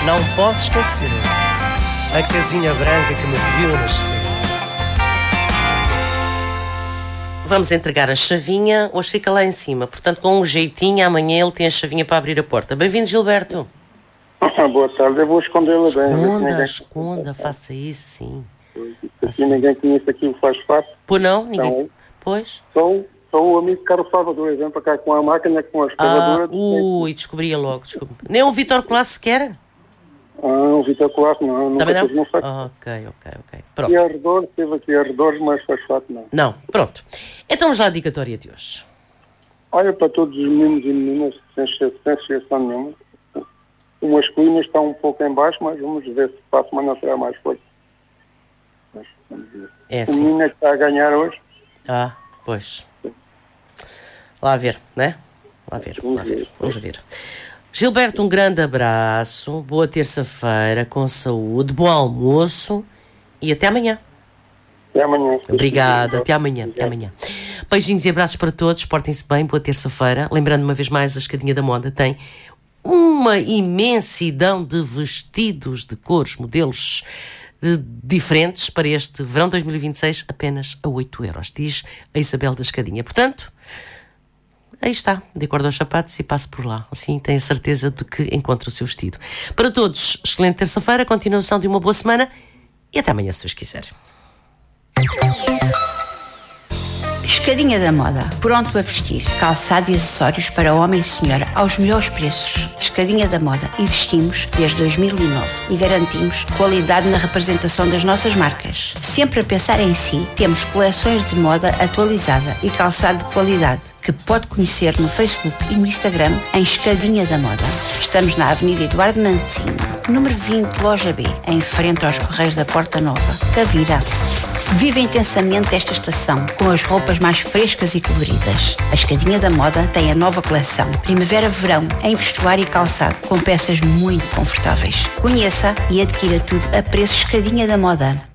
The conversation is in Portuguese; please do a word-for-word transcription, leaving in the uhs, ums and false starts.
Não posso esquecer a casinha branca que me viu nascer. Vamos entregar a chavinha, hoje fica lá em cima. Portanto, com um jeitinho, amanhã ele tem a chavinha para abrir a porta. Bem-vindo, Gilberto. Boa tarde, eu vou escondê-la bem. Esconda, ninguém... esconda, faça isso, sim. Aqui ninguém conhece aquilo que faz parte. Pois não? Ninguém... Então, pois? Sou, sou o amigo Carlos Salvador, vem para cá com a máquina, com a escavadora. Ah, ui, descobria logo, desculpa. Nem o Vitor Classe sequer? Ah, o Vitor Classe não, nunca Também não? tive, não faz. Ah, ok, ok, ok. Pronto. E arredores, teve aqui arredores, mas faz parte não. Não, pronto. Então vamos lá à dedicatória de hoje. Olha, para todos os meninos e meninas, sem exceção nenhuma. O masculino está um pouco em baixo, mas vamos ver se para a semana será mais forte. Mas, vamos ver. É O assim. menino é que está a ganhar hoje. Ah, pois. Lá a ver, né? Lá a ver, lá a ver. Vamos ver. Gilberto, um grande abraço. Boa terça-feira, com saúde, bom almoço e até amanhã. Até amanhã. Obrigada, até amanhã, até amanhã. Beijinhos e abraços para todos, portem-se bem, boa terça-feira. Lembrando uma vez mais, a Escadinha da Moda tem uma imensidão de vestidos de cores, modelos de, diferentes para este verão dois mil e vinte e seis, apenas a oito euros, diz a Isabel da Escadinha. Portanto, aí está, de acordo aos sapatos e passe por lá. Assim tem a certeza de que encontra o seu vestido. Para todos, excelente terça-feira, continuação de uma boa semana e até amanhã, se Deus quiser. Escadinha da Moda, pronto a vestir, calçado e acessórios para homem e senhora aos melhores preços. Escadinha da Moda, existimos desde dois mil e nove e garantimos qualidade na representação das nossas marcas. Sempre a pensar em si, temos coleções de moda atualizada e calçado de qualidade que pode conhecer no Facebook e no Instagram em Escadinha da Moda. Estamos na Avenida Eduardo Mancini, número vinte, Loja B, em frente aos Correios da Porta Nova, Tavira. Viva intensamente esta estação com as roupas mais frescas e coloridas. A Escadinha da Moda tem a nova coleção Primavera-Verão em vestuário e calçado com peças muito confortáveis. Conheça e adquira tudo a preço Escadinha da Moda.